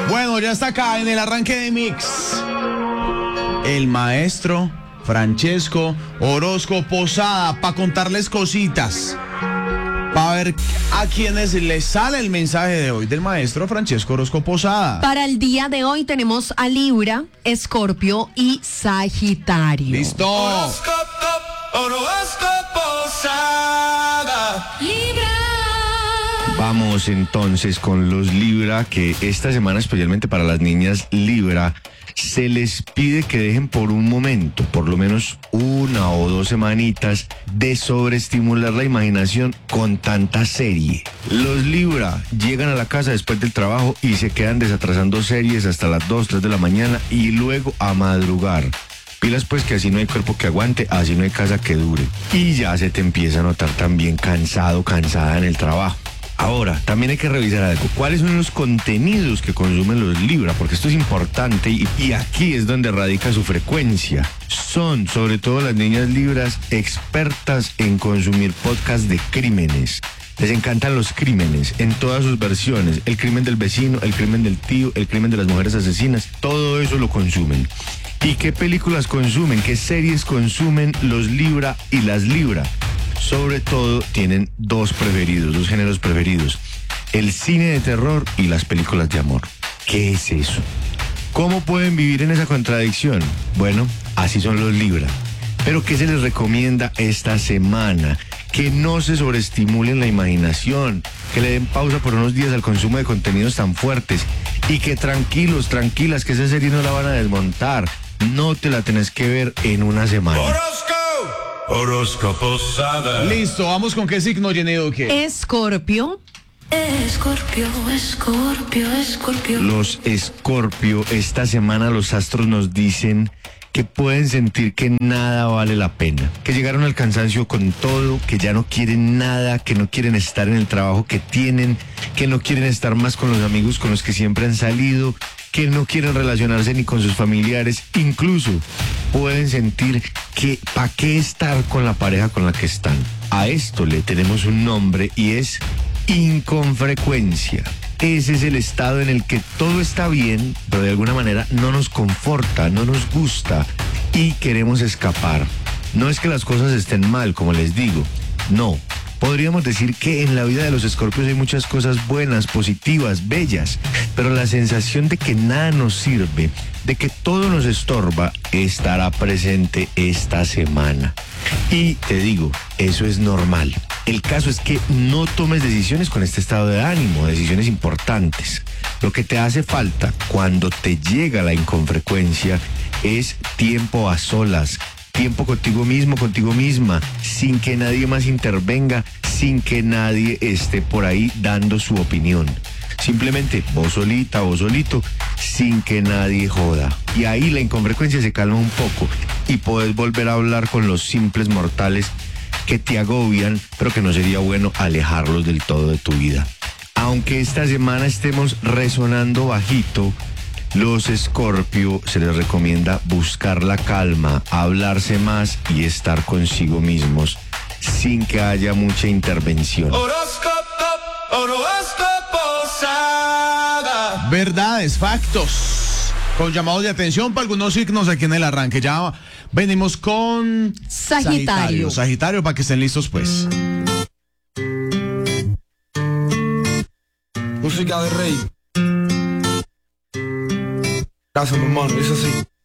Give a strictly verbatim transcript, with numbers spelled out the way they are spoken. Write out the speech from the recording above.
Bueno, ya está acá en el arranque de Mix el maestro Francesco Orozco Posada para contarles cositas, para ver a quienes les sale el mensaje de hoy del maestro Francesco Orozco Posada. Para el día de hoy tenemos a Libra, Escorpio y Sagitario. ¡Listo! Horóscopo, horóscopo Posada. Libra. Vamos entonces con los Libra, que esta semana, especialmente para las niñas Libra, se les pide que dejen por un momento, por lo menos una o dos semanitas, de sobreestimular la imaginación con tanta serie. Los Libra llegan a la casa después del trabajo y se quedan desatrasando series hasta las dos, tres de la mañana y luego a madrugar. Pilas pues, que así no hay cuerpo que aguante, así no hay casa que dure. Y ya se te empieza a notar también cansado, cansada en el trabajo. Ahora, también hay que revisar algo. ¿Cuáles son los contenidos que consumen los Libra? Porque esto es importante y, y aquí es donde radica su frecuencia. Son, sobre todo las niñas Libras, expertas en consumir podcasts de crímenes. Les encantan los crímenes en todas sus versiones. El crimen del vecino, el crimen del tío, el crimen de las mujeres asesinas. Todo eso lo consumen. ¿Y qué películas consumen? ¿Qué series consumen los Libra y las Libra? Sobre todo tienen dos preferidos, dos géneros preferidos: el cine de terror y las películas de amor. ¿Qué es eso? ¿Cómo pueden vivir en esa contradicción? Bueno, así son los Libra. Pero ¿qué se les recomienda esta semana? Que no se sobreestimulen la imaginación, que le den pausa por unos días al consumo de contenidos tan fuertes y que tranquilos, tranquilas, que esa serie no la van a desmontar. No te la tenés que ver en una semana. Horóscopo, horóscopo Posada. Listo, vamos con qué signo, Jenny Duque. Escorpio. Escorpio, Escorpio, Escorpio. Los Escorpio, esta semana los astros nos dicen que pueden sentir que nada vale la pena, que llegaron al cansancio con todo, que ya no quieren nada, que no quieren estar en el trabajo que tienen, que no quieren estar más con los amigos con los que siempre han salido, que no quieren relacionarse ni con sus familiares, incluso pueden sentir que ¿para qué estar con la pareja con la que están? A esto le tenemos un nombre y es inconfrecuencia. Ese es el estado en el que todo está bien, pero de alguna manera no nos conforta, no nos gusta y queremos escapar. No es que las cosas estén mal, como les digo, no. Podríamos decir que en la vida de los Escorpios hay muchas cosas buenas, positivas, bellas, pero la sensación de que nada nos sirve, de que todo nos estorba, estará presente esta semana. Y te digo, eso es normal. El caso es que no tomes decisiones con este estado de ánimo, decisiones importantes. Lo que te hace falta cuando te llega la inconfrecuencia es tiempo a solas, tiempo contigo mismo, contigo misma, sin que nadie más intervenga, sin que nadie esté por ahí dando su opinión. Simplemente vos solita, vos solito, sin que nadie joda. Y ahí la inconfrecuencia se calma un poco y podés volver a hablar con los simples mortales que te agobian, pero que no sería bueno alejarlos del todo de tu vida. Aunque esta semana estemos resonando bajito, los Escorpio se les recomienda buscar la calma, hablarse más y estar consigo mismos, sin que haya mucha intervención. Horóscopo, horóscopo Posada. Verdades, factos, con llamados de atención para algunos signos aquí en el arranque. Ya venimos con Sagitario. Sagitario, Sagitario, para que estén listos pues. Música de rey. Gracias, mi hermano, es así.